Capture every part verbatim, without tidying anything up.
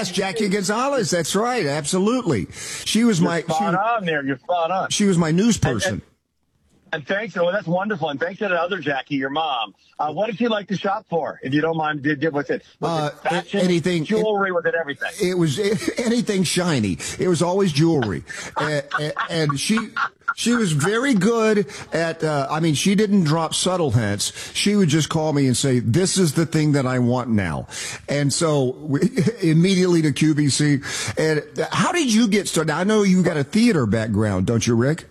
Yes, Jackie Gonzalez. That's right. Absolutely. She was You're my spot she, on there. You're spot on. she was my news person. And, and, and thanks. Well, that's wonderful. And thanks to the other Jackie, your mom. Uh, what did you like to shop for? If you don't mind, did, did what's it? Was Uh, it fashion, anything- jewelry? Was it everything? It was anything shiny. It was always jewelry, and, and she she was very good at. Uh, I mean, she didn't drop subtle hints. She would just call me and say, "This is the thing that I want now," and so we, immediately to Q V C. And how did you get started? I know you got a theater background, don't you, Rick?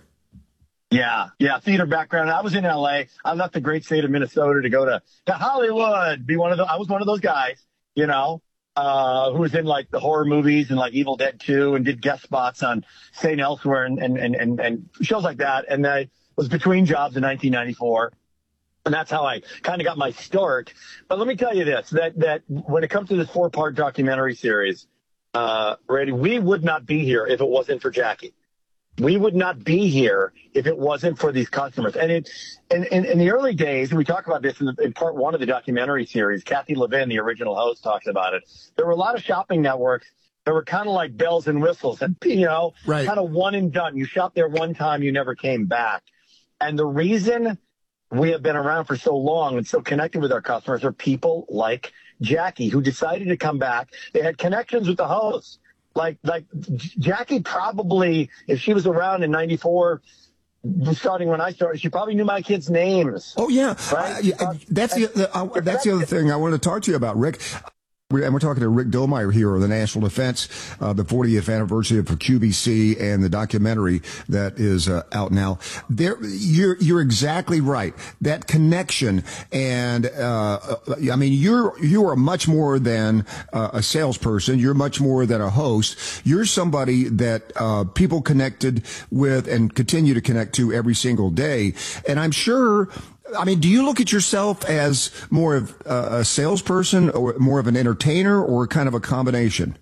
Yeah, yeah, theater background. I was in L A. I left the great state of Minnesota to go to, to Hollywood. Be one of the. I was one of those guys, you know, uh, who was in like the horror movies and like Evil Dead two and did guest spots on Saint Elsewhere and and and and, and shows like that. And I was between jobs in nineteen ninety-four. And that's how I kind of got my start. But let me tell you this, that that when it comes to this four-part documentary series, uh, Randy, we would not be here if it wasn't for Jackie. We would not be here if it wasn't for these customers. And it, in, in, in the early days, we talk about this in, the, in part one of the documentary series, Kathy Levin, the original host, talks about it. There were a lot of shopping networks that were kind of like bells and whistles and, you know, Right. kind of one and done. You shopped there one time, you never came back. And the reason we have been around for so long and so connected with our customers are people like Jackie, who decided to come back. They had connections with the hosts. Like, like Jackie probably, if she was around in ninety-four, starting when I started, she probably knew my kids' names. Oh yeah, Right? uh, that's the, the uh, that's the other thing I wanted to talk to you about, Rick. And we're talking to Rick Dolmeyer here of the National Defense, uh, the fortieth anniversary of Q V C and the documentary that is uh, out now. There, you're you're exactly right. That connection, and uh, I mean, you're you are much more than uh, a salesperson. You're much more than a host. You're somebody that uh, people connected with and continue to connect to every single day. And I'm sure. I mean, do you look at yourself as more of a salesperson or more of an entertainer or kind of a combination?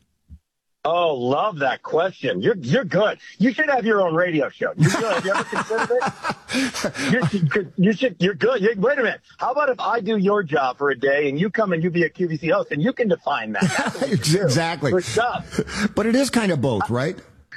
Oh, love that question. You're you're good. You should have your own radio show. You should. Have you ever considered it? You should, you should, you're good. You, wait a minute. How about if I do your job for a day and you come and you be a Q V C host and you can define that? That's what you do Exactly. for stuff. But it is kind of both, right?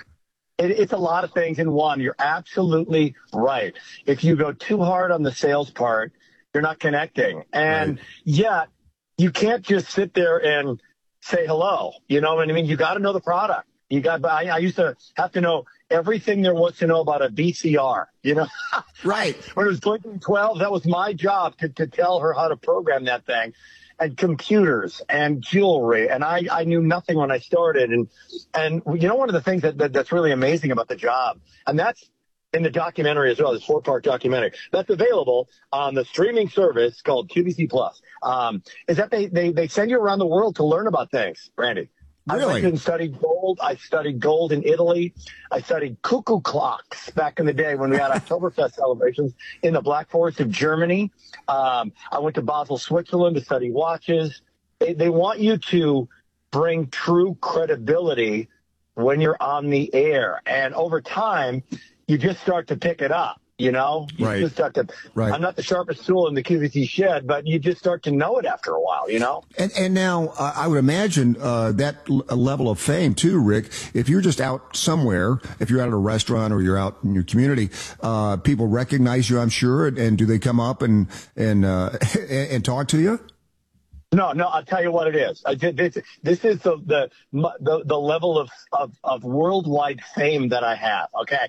It, it's a lot of things in one. You're absolutely right. If you go too hard on the sales part, you're not connecting. And Right. yet you can't just sit there and say hello. You know what I mean? You got to know the product. You got, I, I used to have to know everything there was to know about a V C R, you know? Right. When it was twenty twelve, that was my job to, to tell her how to program that thing. And computers and jewelry. And I, I knew nothing when I started. And, and you know, one of the things that, that that's really amazing about the job, and that's in the documentary as well, this four-part documentary, that's available on the streaming service called Q V C Plus, um, is that they, they, they send you around the world to learn about things, Randy. I Really? went and studied gold. I studied gold in Italy. I studied cuckoo clocks back in the day when we had Oktoberfest celebrations in the Black Forest of Germany. Um, I went to Basel, Switzerland to study watches. They, they want you to bring true credibility when you're on the air. And over time, you just start to pick it up. You know, you Right. just start to, Right. I'm not the sharpest tool in the Q V C shed, but you just start to know it after a while, you know? And and now uh, I would imagine uh, that l- level of fame too, Rick. If you're just out somewhere, if you're out at a restaurant or you're out in your community, uh, people recognize you, I'm sure. And, and do they come up and and uh, and talk to you? No, no, I'll tell you what it is. I did, this, this is the, the, the, the level of, of, of worldwide fame that I have. Okay.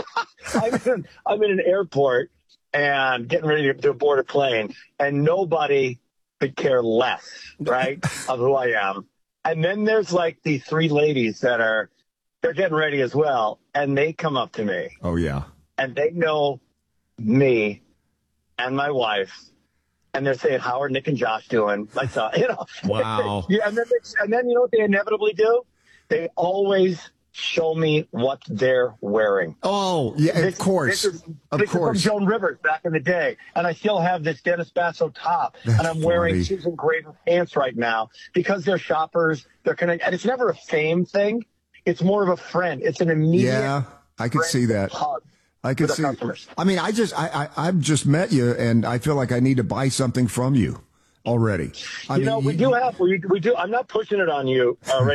I'm in, I'm in an airport and getting ready to, to board a plane and nobody could care less, right, of who I am. And then there's like these three ladies that are, they're getting ready as well. And they come up to me Oh yeah. and they know me and my wife. And they're saying, how are Nick and Josh doing? My son, you know. Wow. Yeah, and then, they, and then you know what they inevitably do? They always show me what they're wearing. Oh yeah, This- of course, This is, of this course. is from Joan Rivers back in the day. And I still have this Dennis Basso top. That's and I'm wearing funny. Susan Graver pants right now because they're shoppers. They're connected. And it's never a fame thing. It's more of a friend. It's an immediate Yeah, I could see that. hug. I could the see. customers. I mean, I just, I, I, I've just met you, and I feel like I need to buy something from you already. I You mean, know, we do have, we, we do, I'm not pushing it on you, uh,